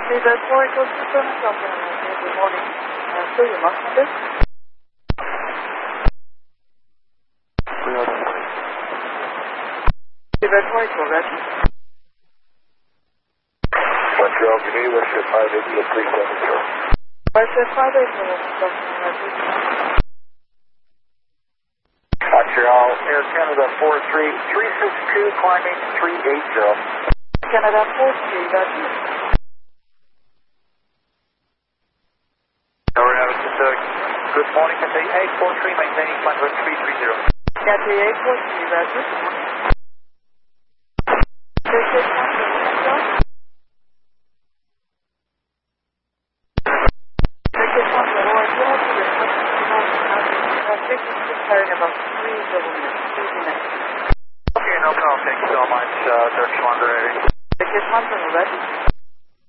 The Toriko System, good morning. So you must have this? The Toriko, ready? Montreal, Geneva, ship 580 at 370. Ship 580, ready? Montreal, Air Canada 43362, climbing 380. Canada 43, ready? Good morning, Cathay 843, maintaining flight rate 330. Cathay 843, ready? Ticket 1, Ticket 1, carrying about 3 minutes. Okay, no problem. Thank you so much, Turkish 1 ready. Ticket 1, ready?